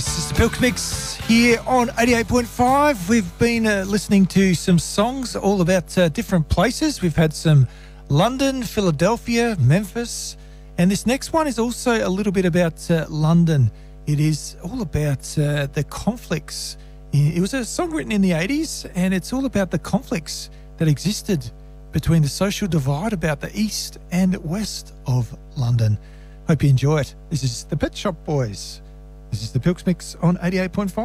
Yes, it's the Pilk Mix here on 88.5. We've been listening to some songs all about different places. We've had some London, Philadelphia, Memphis, and this next one is also a little bit about London. It is all about the conflicts. It was a song written in the 80s, and it's all about the conflicts that existed between the social divide about the east and west of London. Hope you enjoy it. This is the Pet Shop Boys. This is the Pilks Mix on 88.5.